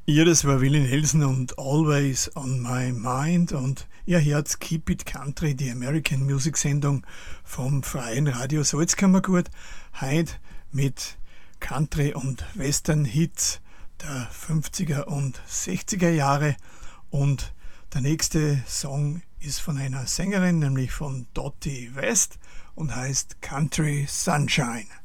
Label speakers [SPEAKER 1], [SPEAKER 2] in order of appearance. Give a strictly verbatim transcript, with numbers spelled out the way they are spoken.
[SPEAKER 1] Ja, das war Willie Nelson und Always on My Mind und ihr hört Keep It Country, die American Music Sendung vom Freien Radio Salzkammergut. Heute mit Country und Western Hits der fünfziger und sechziger Jahre und der nächste Song ist von einer Sängerin, nämlich von Dottie West und heißt Country Sunshine.